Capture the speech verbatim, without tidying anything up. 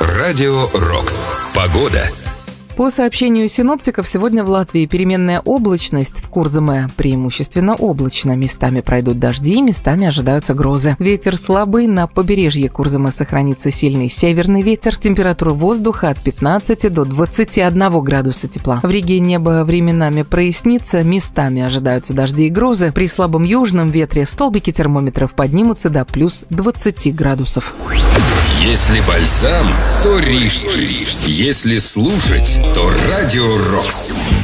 Радио Рокс. Погода. По сообщению синоптиков, сегодня в Латвии переменная облачность, в Курзаме преимущественно облачно. Местами пройдут дожди, местами ожидаются грозы. Ветер слабый, на побережье Курзаме сохранится сильный северный ветер. Температура воздуха от пятнадцати до двадцати одного градуса тепла. В Риге небо временами прояснится, местами ожидаются дожди и грозы. При слабом южном ветре столбики термометров поднимутся до плюс двадцати градусов. Если бальзам, то рижский. Если слушать, то Радио Рокс.